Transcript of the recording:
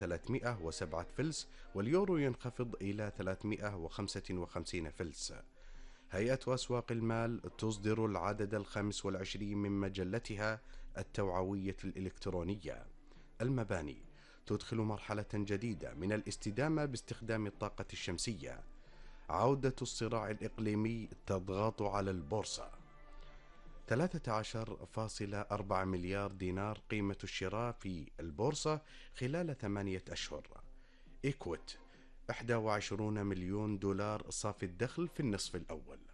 307 فلس، واليورو ينخفض إلى 355 فلس. هيئة أسواق المال تصدر العدد ال25 من مجلتها التوعوية الإلكترونية. المباني تدخل مرحلة جديدة من الاستدامة باستخدام الطاقة الشمسية. عودة الصراع الإقليمي تضغط على البورصة. 13.4 مليار دينار قيمة الشراء في البورصة خلال 8 أشهر. إيكويت 21 مليون دولار صافي الدخل في النصف الأول.